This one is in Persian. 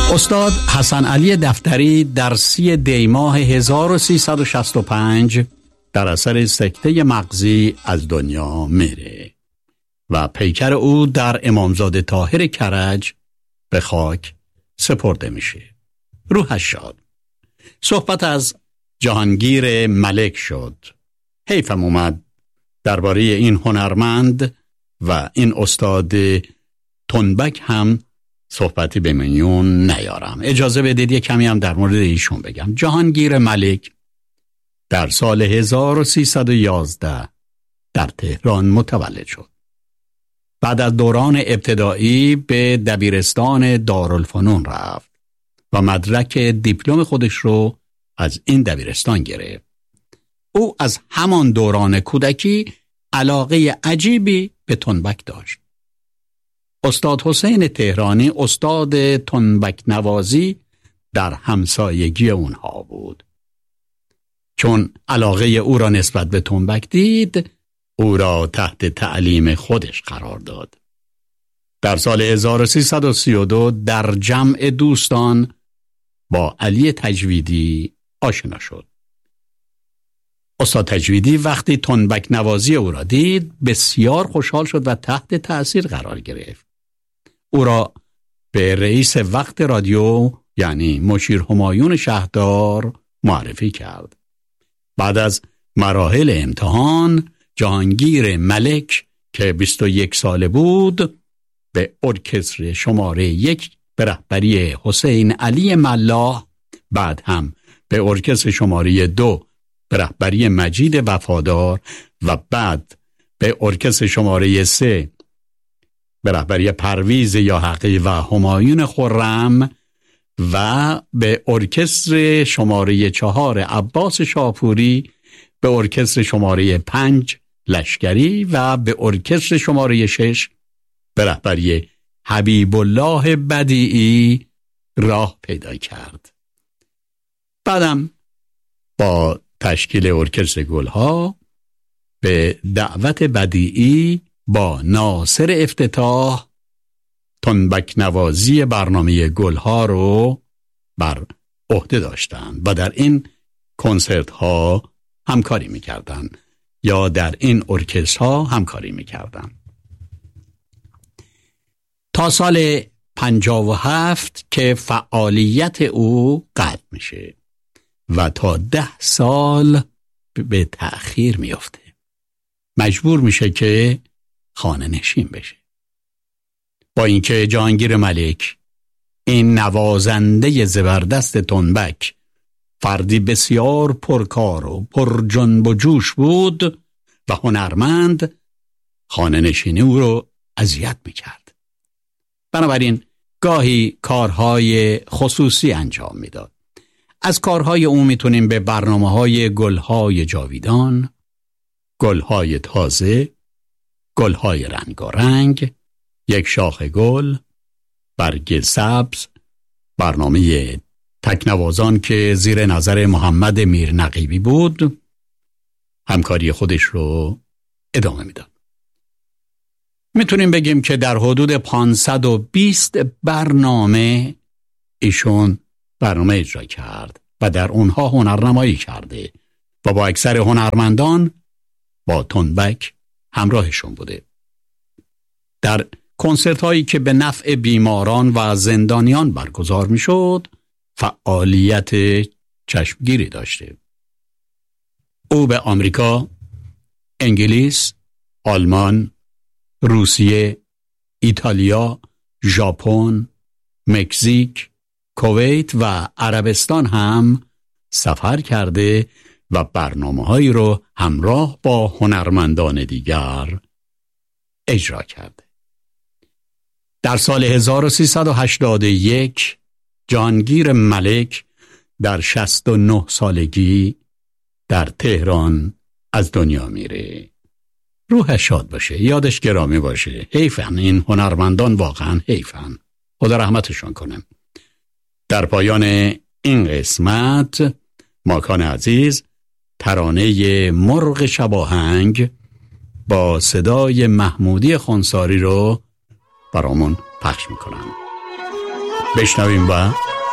استاد حسن علی دفتری در 30 دی ماه 1365 در اثر سکته مغزی از دنیا میره و پیکر او در امامزاده طاهر کرج به خاک سپرده میشه. روحش شاد. صحبت از جهانگیر ملک شد. حیفم اومد درباره این هنرمند و این استاد تنبک هم صحبتی به میون نیارم. اجازه بدید یک کمی هم در مورد ایشون بگم. جهانگیر ملک در سال 1311 در تهران متولد شد. بعد از دوران ابتدایی به دبیرستان دارالفنون رفت و مدرک دیپلم خودش رو از این دبیرستان گرفت. او از همان دوران کودکی علاقه عجیبی به تنبک داشت. استاد حسین تهرانی استاد تنبک نوازی در همسایگی اونها بود. چون علاقه او را نسبت به تنبک دید، او را تحت تعلیم خودش قرار داد. در سال 1332 در جمع دوستان با علی تجویدی آشنا شد. استاد تجویدی وقتی تنبک نوازی او را دید بسیار خوشحال شد و تحت تأثیر قرار گرفت. او را به رئیس وقت رادیو یعنی مشیر همایون شهردار معرفی کرد. بعد از مراحل امتحان جهانگیر ملک که 21 ساله بود به ارکستر شماره 1 به رهبری حسین علی ملاح، بعد هم به ارکستر شماره 2 به رهبری مجید وفادار و بعد به ارکستر شماره 3 به رهبری پرویز یاحقی و همایون خرم و به ارکستر شماره 4 عباس شاپوری، به ارکستر شماره 5 لشکری و به ارکستر شماره 6 به رهبری حبیب الله بدیعی راه پیدا کرد. بعدم با تشکیل ارکستر گلها به دعوت بدیعی با ناصر افتتاح تنبک نوازی برنامه گلها رو بر عهده داشتند و در این کنسرت ها همکاری میکردن یا در این ارکستر ها همکاری میکردن. تا سال 57 که فعالیت او قطع میشه و تا 10 سال به تأخیر میفته. مجبور میشه که خانه نشین بشه. با اینکه جهانگیر ملک این نوازنده زبردست تنبک فردی بسیار پرکار و پر جنب و جوش بود و هنرمند، خانه نشینی او رو اذیت میکرد. بنابراین گاهی کارهای خصوصی انجام میداد. از کارهای او میتونیم به برنامه‌های گلهای جاویدان، گلهای تازه، گلهای رنگارنگ، یک شاخ گل، برگ سبز، برنامه تکنوازان که زیر نظر محمد میر نقیبی بود، همکاری خودش رو ادامه میداد. میتونیم بگیم که در حدود 520 برنامه ایشون برنامه اجرا کرد و در اونها هنرنمایی کرده و با اکثر هنرمندان با تنبک همراهشون بوده. در کنسرت هایی که به نفع بیماران و زندانیان برگزار می شد فعالیت چشمگیری داشته. او به آمریکا، انگلیس، آلمان، روسیه، ایتالیا، ژاپن، مکزیک، کویت و عربستان هم سفر کرده و برنامه‌هایی رو همراه با هنرمندان دیگر اجرا کرده. در سال 1381 جهانگیر ملک در 69 سالگی در تهران از دنیا میره. روحش شاد باشه، یادش گرامی باشه. حیفن، این هنرمندان واقعا حیفن. خدا رحمتشون کنه. در پایان این قسمت ماکان عزیز ترانه مرغ شباهنگ با صدای محمودی خانساری رو برامون پخش میکنن. بشنویم و